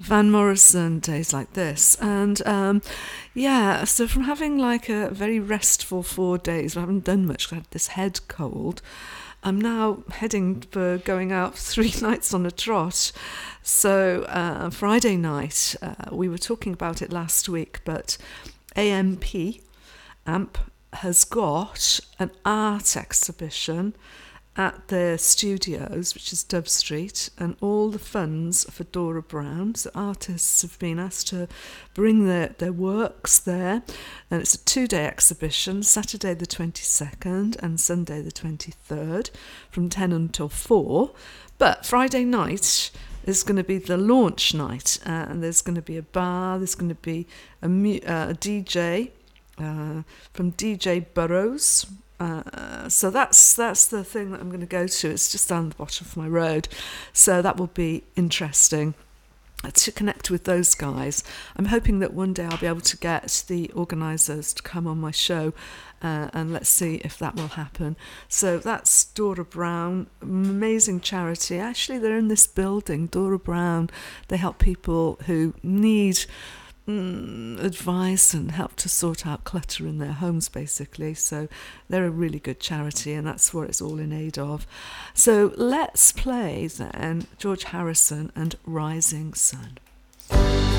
Van Morrison, Days Like This. And so from having like a very restful 4 days, I haven't done much, I had this head cold. I'm now heading for going out 3 nights on a trot. So Friday night, we were talking about it last week, but AMP has got an art exhibition at their studios, which is Dove Street, and all the funds for Dora Brown. So artists have been asked to bring their works there, and it's a 2-day exhibition, Saturday the 22nd and Sunday the 23rd, from 10 until 4. But Friday night is going to be the launch night, and there's going to be a bar, there's going to be a DJ from DJ Burrows. So that's the thing that I'm going to go to. It's just down the bottom of my road, so that will be interesting to connect with those guys. I'm hoping that one day I'll be able to get the organisers to come on my show, and let's see if that will happen. So that's Dora Brown, amazing charity. Actually, they're in this building, Dora Brown. They help people who need advice and help to sort out clutter in their homes, basically. So they're a really good charity, and that's what it's all in aid of. So let's play then George Harrison and Rising Sun.